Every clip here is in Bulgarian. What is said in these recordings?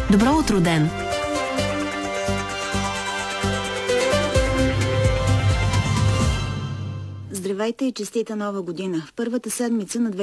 Добро утро, ден! Здравейте и честита нова година! В първата седмица на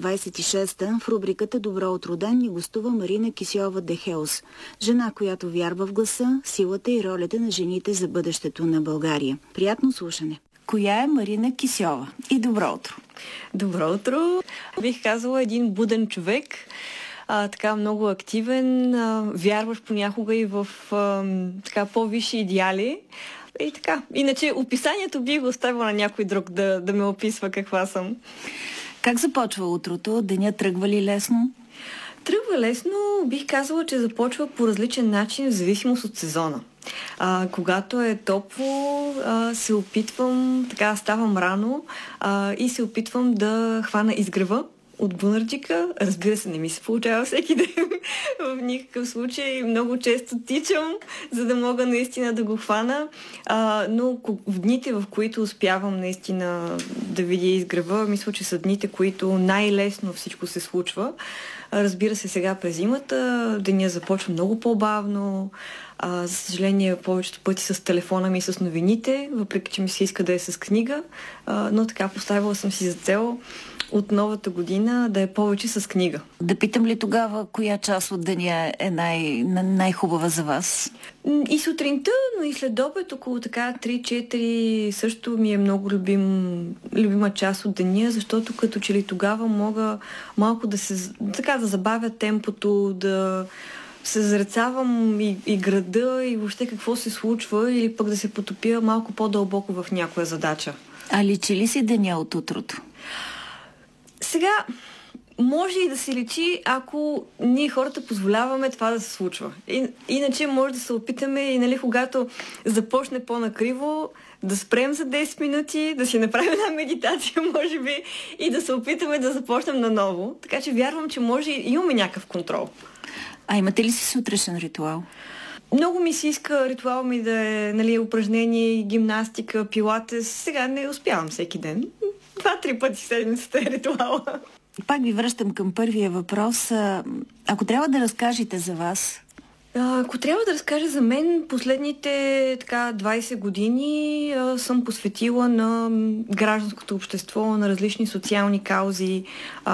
2026 в рубриката Добро утро, ден ни гостува Марина Кисьова-Дехеус, жена, която вярва в гласа, силата и ролята на жените за бъдещето на България. Приятно слушане! Коя е Марина Кисьова? И добро утро! Добро утро! Бих казала един буден човек, така много активен, вярваш понякога и в така по-висши идеали. И така. Иначе описанието би го оставила на някой друг да ме описва каква съм. Как започва утрото? Денят тръгва ли лесно? Тръгва лесно, бих казала, че започва по различен начин в зависимост от сезона. Когато е топло, се опитвам, така ставам рано и се опитвам да хвана изгрева от бунарджика. Разбира се, не ми се получава всеки ден в никакъв случай. Много често тичам, за да мога наистина да го хвана. Но в дните, в които успявам наистина да видя изгрева, мисля, че са дните, които най-лесно всичко се случва. Разбира се, сега през зимата деня започва много по-бавно. За съжаление, повечето пъти с телефона ми и с новините, въпреки че ми се иска да е с книга. Но така поставила съм си за цел от новата година да е повече с книга. Да питам ли тогава, коя част от деня е най-хубава за вас? И сутринта, но и след обед, около така 3-4 също ми е много любима част от деня, защото като че ли тогава мога малко да забавя темпото, да се зрецавам и града, и въобще какво се случва, или пък да се потопя малко по-дълбоко в някоя задача. А личи ли си деня от утрото? Сега, може и да се личи, ако ние хората позволяваме това да се случва. Иначе може да се опитаме и, нали, когато започне по-накриво, да спрем за 10 минути, да си направим една медитация, може би, и да се опитаме да започнем наново. Така че вярвам, че може и имаме някакъв контрол. А имате ли си сутрешен ритуал? Много ми се иска ритуал ми да е, нали, упражнение, гимнастика, пилатес. Сега не успявам всеки ден. 2-3 пъти седмицата е ритуала. Пак ви връщам към първия въпрос. Ако трябва да разкажете за вас... Ако трябва да разкажа за мен, последните 20 години съм посветила на гражданското общество, на различни социални каузи.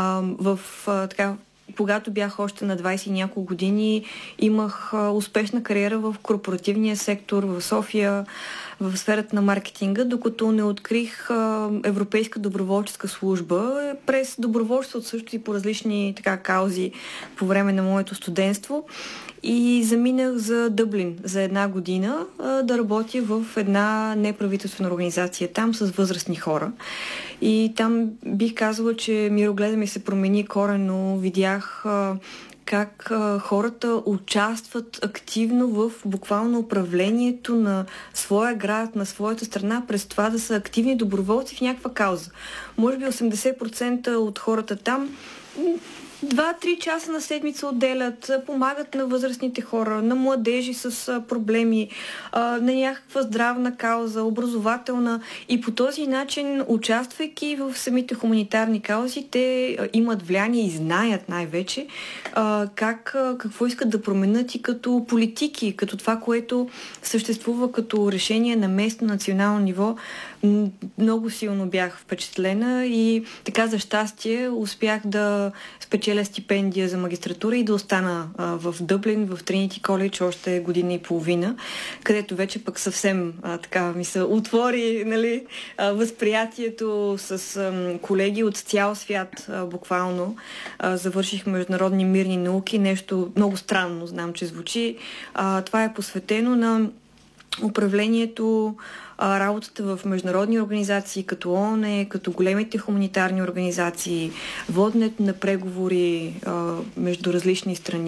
Когато бях още на 20 и няколко години, имах успешна кариера в корпоративния сектор в София, в сферата на маркетинга, докато не открих Европейска доброволческа служба. През доброволчеството също и по различни каузи по време на моето студентство. И заминах за Дъблин за 1 година да работя в една неправителствена организация там с възрастни хора. И там бих казала, че мирогледа ми се промени коренно. Видях как хората участват активно в буквално управлението на своя град, на своята страна, през това да са активни доброволци в някаква кауза. Може би 80% от хората там 2-3 часа на седмица отделят, помагат на възрастните хора, на младежи с проблеми, на някаква здравна кауза, образователна, и по този начин, участвайки в самите хуманитарни каузи, те имат влияние и знаят най-вече какво искат да променят и като политики, като това, което съществува като решение на местно, национално ниво. Много силно бях впечатлена и така за щастие успях да спечеля стипендия за магистратура и да остана в Дъблин, в Тринити Коледж още година и половина, където вече пък съвсем ми се отвори, нали, възприятието с колеги от цял свят буквално. Завърших международни мирни науки, нещо много странно, знам, че звучи. Това е посветено на управлението, работата в международни организации, като ООН, като големите хуманитарни организации, воденето на преговори между различни страни.